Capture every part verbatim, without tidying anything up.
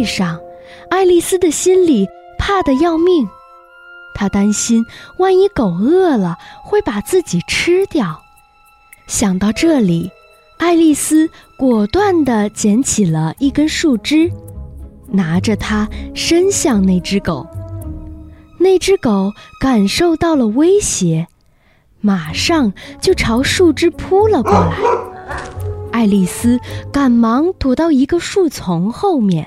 上，爱丽丝的心里怕得要命。她担心万一狗饿了会把自己吃掉。想到这里，爱丽丝果断地捡起了一根树枝，拿着它伸向那只狗。那只狗感受到了威胁，马上就朝树枝扑了过来。爱丽丝赶忙躲到一个树丛后面。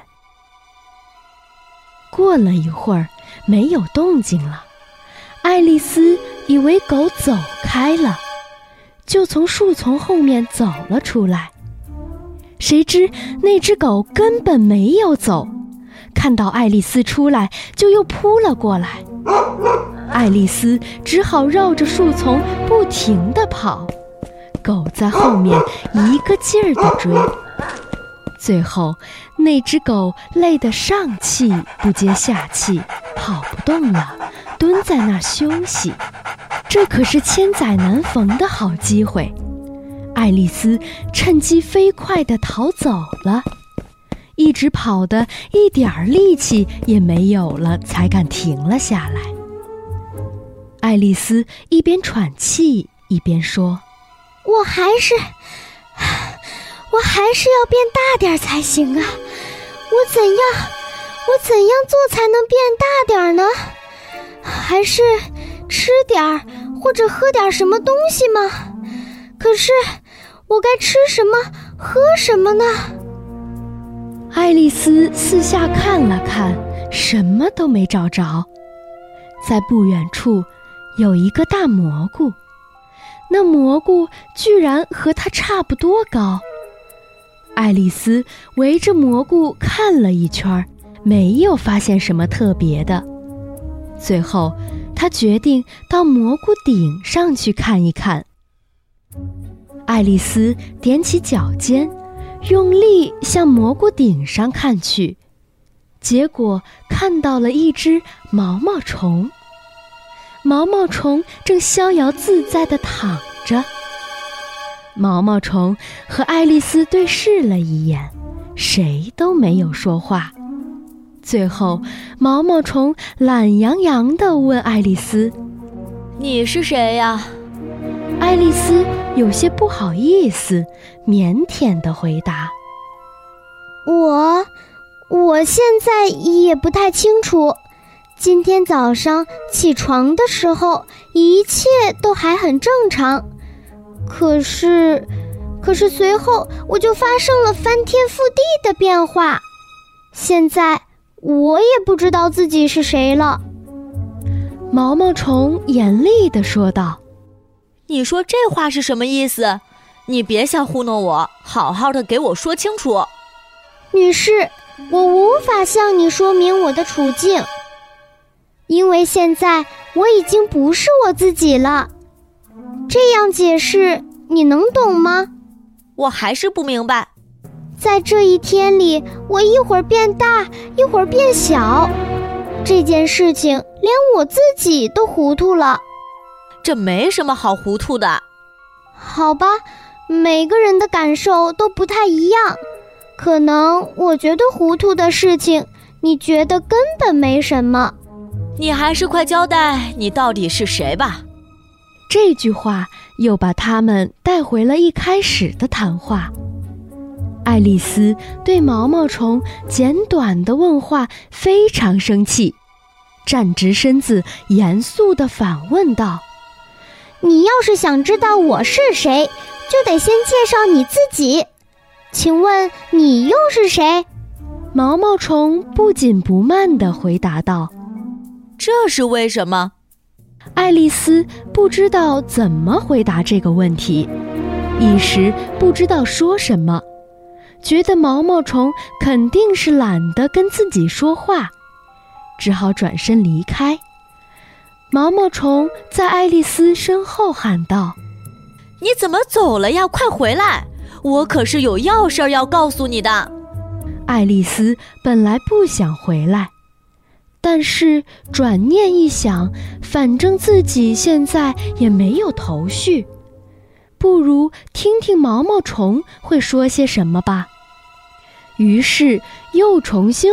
过了一会儿，没有动静了。爱丽丝以为狗走开了，就从树丛后面走了出来。谁知那只狗根本没有走，看到爱丽丝出来，就又扑了过来。爱丽丝只好绕着树丛不停地跑，狗在后面一个劲儿地追。最后，那只狗累得上气不接下气，跑不动了，蹲在那儿休息。这可是千载难逢的好机会。爱丽丝趁机飞快地逃走了，一直跑得一点儿力气也没有了，才敢停了下来。爱丽丝一边喘气一边说：“ 我还是，我还是要变大点才行啊！我怎样，我怎样做才能变大点呢？还是吃点儿或者喝点什么东西吗？可是我该吃什么，喝什么呢？” 爱丽丝四下看了看，什么都没找着。在不远处有一个大蘑菇，那蘑菇居然和她差不多高。爱丽丝围着蘑菇看了一圈，没有发现什么特别的。最后，她决定到蘑菇顶上去看一看。爱丽丝踮起脚尖，用力向蘑菇顶上看去，结果看到了一只毛毛虫。毛毛虫正逍遥自在地躺着。毛毛虫和爱丽丝对视了一眼，谁都没有说话。最后，毛毛虫懒洋洋地问爱丽丝：“ 你是谁呀？” 爱丽丝有些不好意思，腼腆地回答：“ 我，我现在也不太清楚。今天早上起床的时候，一切都还很正常。可是，可是随后我就发生了翻天覆地的变化。现在我也不知道自己是谁了。” 毛毛虫严厉地说道：“ 你说这话是什么意思？你别想糊弄我，好好的给我说清楚。” 女士，我无法向你说明我的处境，因为现在我已经不是我自己了。这样解释你能懂吗？ 我还是不明白。 在这一天里，我一会儿变大，一会儿变小，这件事情连我自己都糊涂了。 这没什么好糊涂的。 好吧，每个人的感受都不太一样，可能我觉得糊涂的事情，你觉得根本没什么。 你还是快交代你到底是谁吧。 这句话又把他们带回了一开始的谈话。爱丽丝对毛毛虫简短的问话非常生气，站直身子，严肃地反问道：“ 你要是想知道我是谁，就得先介绍你自己。请问你又是谁？” 毛毛虫不紧不慢地回答道：“ 这是为什么？” 爱丽丝不知道怎么回答这个问题，一时不知道说什么，觉得毛毛虫肯定是懒得跟自己说话，只好转身离开。毛毛虫在爱丽丝身后喊道：“ 你怎么走了呀？快回来！我可是有要事要告诉你的。” 爱丽丝本来不想回来，但是转念一想，反正自己现在也没有头绪，不如听听毛毛虫会说些什么吧。于是又重新